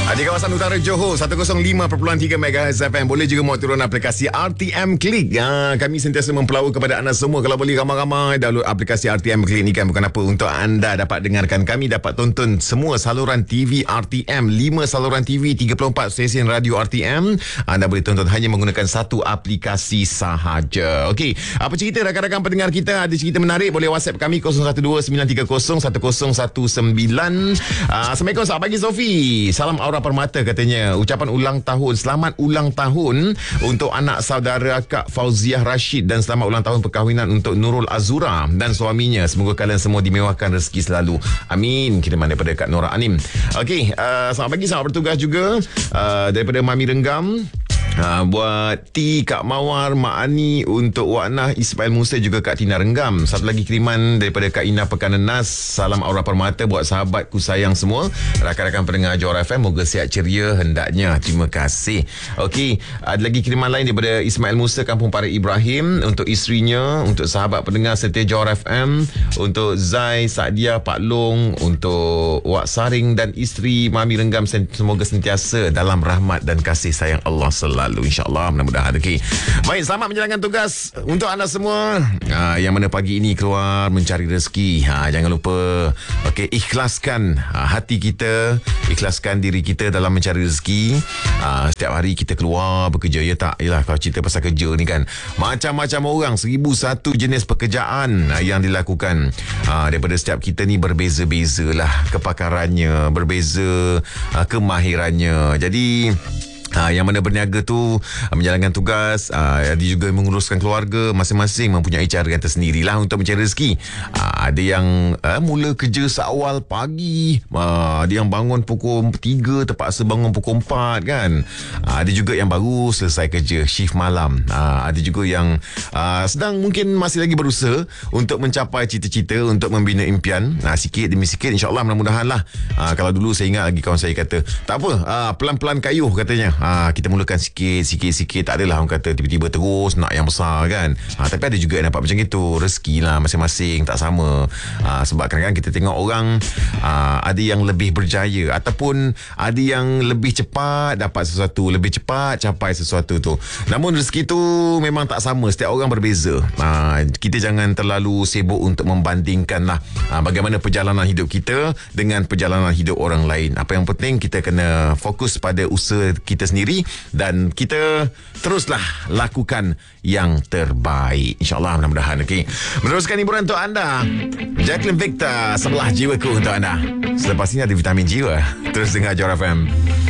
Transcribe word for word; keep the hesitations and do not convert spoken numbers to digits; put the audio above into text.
Di kawasan utara Johor seratus lima perpuluhan tiga megahertz F M. Boleh juga muat turun aplikasi R T M Click. Ha, kami sentiasa mempelawa kepada anda semua. Kalau boleh ramai-ramai download aplikasi R T M Click ni kan. Bukan apa, untuk anda dapat dengarkan kami, dapat tonton semua saluran T V R T M. lima saluran T V, tiga puluh empat stesen radio R T M. Anda boleh tonton hanya menggunakan satu aplikasi sahaja. Okey, apa cerita rakan-rakan pendengar kita? Ada cerita menarik, boleh WhatsApp kami kosong satu dua sembilan tiga kosong satu kosong satu sembilan. uh, Assalamualaikum, selamat pagi Sofi. Salam Aura Permata katanya. Ucapan ulang tahun, selamat ulang tahun untuk anak saudara Kak Fauziah Rashid, dan selamat ulang tahun perkahwinan untuk Nurul Azura dan suaminya. Semoga kalian semua dimewahkan rezeki selalu. Amin. Kiriman daripada Kak Nora Anim. Okey, uh, selamat pagi, selamat bertugas juga uh, daripada Mami Renggam. Ha, buat T, Kak Mawar, Mak Ani, untuk Wak Nah, Ismail Musa, juga Kak Tina Renggam. Satu lagi kiriman daripada Kak Ina Pekanenas. Salam Aura Permata buat sahabatku sayang semua, rakan-rakan pendengar Johor F M. Moga sihat ceria hendaknya. Terima kasih. Okey, ada lagi kiriman lain daripada Ismail Musa, Kampung Parit Ibrahim, untuk isterinya, untuk sahabat pendengar setia Johor F M, untuk Zai, Saadia, Pak Long, untuk Wak Saring dan isteri Mami Renggam. Semoga sentiasa dalam rahmat dan kasih sayang Allah selalu, insyaAllah, mudah-mudahan. Okey, baik, selamat menjalankan tugas untuk anda semua uh, yang mana pagi ini keluar mencari rezeki. Ha, jangan lupa, okey, ikhlaskan uh, hati kita, ikhlaskan diri kita dalam mencari rezeki. Uh, setiap hari kita keluar bekerja, ya tak? Yalah, kalau cerita pasal kerja ni kan, macam-macam orang, seribu satu jenis pekerjaan uh, yang dilakukan. Uh, daripada setiap kita ni berbeza-beza lah kepakarannya, berbeza uh, kemahirannya. Jadi Ha, yang mana berniaga tu uh, menjalankan tugas, uh, ada juga menguruskan keluarga, masing-masing mempunyai cara yang tersendiri lah untuk mencari rezeki. Uh, ada yang uh, mula kerja seawal pagi, uh, ada yang bangun pukul tiga, terpaksa bangun pukul empat kan. Uh, ada juga yang baru selesai kerja shift malam. Uh, ada juga yang uh, sedang mungkin masih lagi berusaha untuk mencapai cita-cita, untuk membina impian. Nah, sikit demi sikit, insyaAllah, mudah-mudahan lah. Uh, kalau dulu saya ingat lagi kawan saya kata, tak apa, uh, pelan-pelan kayuh katanya. Ha, kita mulakan sikit, sikit, sikit. Tak adalah orang kata tiba-tiba terus nak yang besar kan. Ha, tapi ada juga yang dapat macam itu. Rezeki lah masing-masing tak sama. Ha, sebab kadang-kadang kita tengok orang, ha, ada yang lebih berjaya, ataupun ada yang lebih cepat dapat sesuatu, lebih cepat capai sesuatu tu. Namun rezeki tu memang tak sama. Setiap orang berbeza. Ha, kita jangan terlalu sibuk untuk membandingkan lah ha, bagaimana perjalanan hidup kita dengan perjalanan hidup orang lain. Apa yang penting, kita kena fokus pada usaha kita sendiri, dan kita teruslah lakukan yang terbaik, insyaAllah, mudah-mudahan. Okey, meneruskan hiburan untuk anda, Jacqueline Victor, Sebelah Jiwaku untuk anda. Selepas ini ada Vitamin Jiwa. Terus dengar Johor F M.